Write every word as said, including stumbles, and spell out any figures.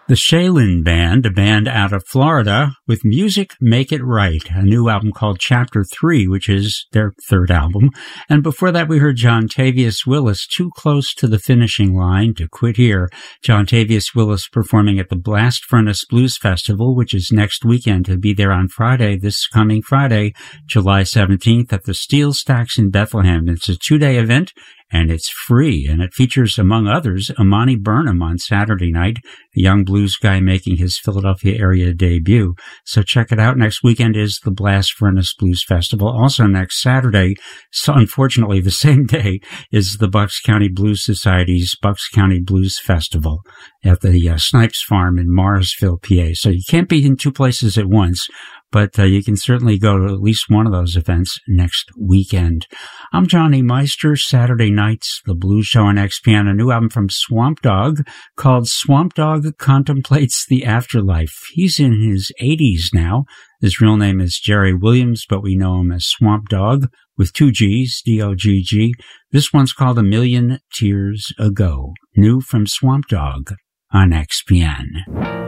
The Shaylin Band, a band out of Florida, with Music Make It Right, a new album called Chapter three, which is their third album. And before that, we heard John Tavius Willis, Too Close to the Finishing Line to Quit Here. John Tavius Willis performing at the Blast Furnace Blues Festival, which is next weekend. He'll be there on Friday, this coming Friday, July seventeenth, at the Steel Stacks in Bethlehem. It's a two-day event, and it's free, and it features, among others, Amani Burnham on Saturday night, a young blues guy making his Philadelphia area debut. So check it out. Next weekend is the Blast Furnace Blues Festival. Also next Saturday, so unfortunately the same day, is the Bucks County Blues Society's Bucks County Blues Festival at the uh, Snipes Farm in Morrisville, P A. So you can't be in two places at once, but uh, you can certainly go to at least one of those events next weekend. I'm Johnny Meister. Saturday nights, the Blues Show on X P N, a new album from Swamp Dogg called Swamp Dogg Contemplates the Afterlife. He's in his eighties now. His real name is Jerry Williams, but we know him as Swamp Dogg with two G's, D O G G. This one's called A Million Tears Ago, new from Swamp Dogg on X P N.